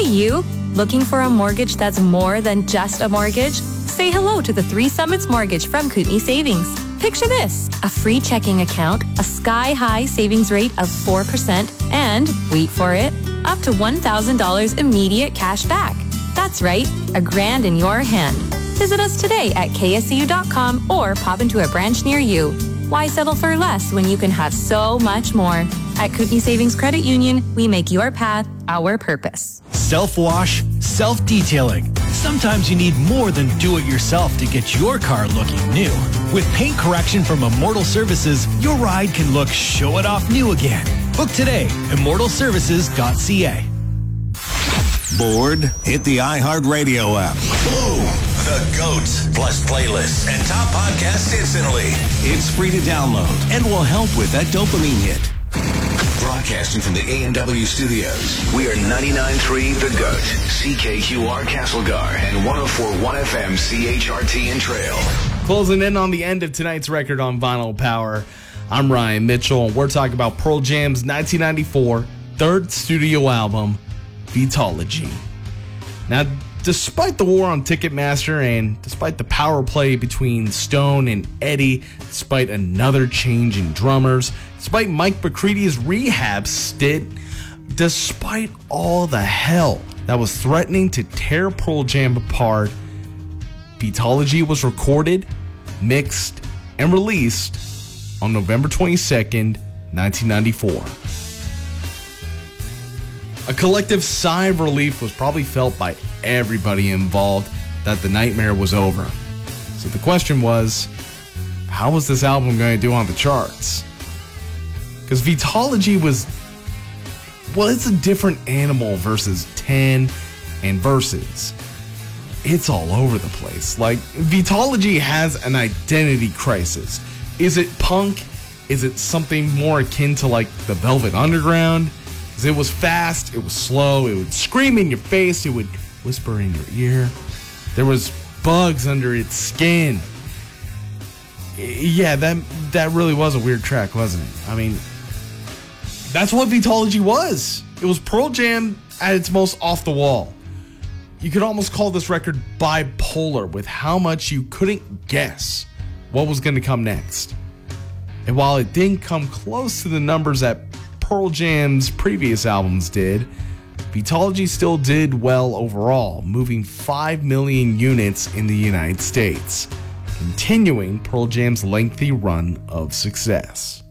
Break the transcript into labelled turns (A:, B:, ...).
A: you. Looking for a mortgage that's more than just a mortgage? Say hello to the Three Summits Mortgage from Kootenay Savings. Picture this: a free checking account, a sky-high savings rate of 4%, and, wait for it, up to $1,000 immediate cash back. That's right, $1,000 in your hand. Visit us today at kscu.com or pop into a branch near you. Why settle for less when you can have so much more? At Kootenay Savings Credit Union, we make your path our purpose.
B: Self-wash, self-detailing. Sometimes you need more than do-it-yourself to get your car looking new. With paint correction from Immortal Services, your ride can look show-it-off new again. Book today, immortalservices.ca.
C: Bored? Hit the iHeartRadio app.
D: Boom! The GOAT, plus playlists and top podcasts instantly.
C: It's free to download and will help with that dopamine hit.
D: Broadcasting from the A&W studios, we are 99.3 The GOAT, CKQR Castlegar, and 104.1 FM CHRT and Trail.
E: Closing in on the end of tonight's record on Vinyl Power, I'm Ryan Mitchell, and we're talking about Pearl Jam's 1994 third studio album, Vitalogy. Now, despite the war on Ticketmaster and despite the power play between Stone and Eddie, despite another change in drummers, despite Mike McCready's rehab stint, despite all the hell that was threatening to tear Pearl Jam apart, Vitalogy was recorded, mixed, and released on November 22nd, 1994. A collective sigh of relief was probably felt by everybody involved that the nightmare was over. So the question was, how was this album going to do on the charts? Because Vitalogy it's a different animal versus 10 and Versus. It's all over the place. Like, Vitalogy has an identity crisis. Is it punk? Is it something more akin to like the Velvet Underground? It was fast, it was slow, it would scream in your face, it would whisper in your ear. There was bugs under its skin. Yeah, that really was a weird track, wasn't it? I mean, that's what Vitalogy was. It was Pearl Jam at its most off the wall. You could almost call this record bipolar with how much you couldn't guess what was going to come next. And while it didn't come close to the numbers that Pearl Jam's previous albums did, Vitalogy still did well overall, moving 5 million units in the United States, continuing Pearl Jam's lengthy run of success.